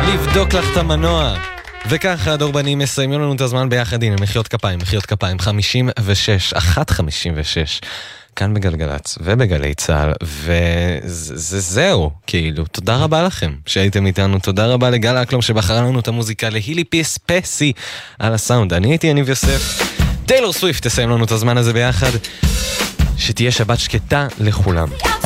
לבדוק לך את המנוע. וככה הדורבנים מסיימים לנו את הזמן ביחד. הנה, מחיאות כפיים 56 156 כאן בגלגלץ ובגלי צהל, וזהו, כאילו, תודה רבה לכם שהייתם איתנו, תודה רבה לגל אקלום שבחרה לנו את המוזיקה, להילי פיס פסי על הסאונד. אני הייתי יניב יוסף. טיילור סוויפט תסיים לנו את הזמן הזה ביחד, שתהיה שבת שקטה לכולם.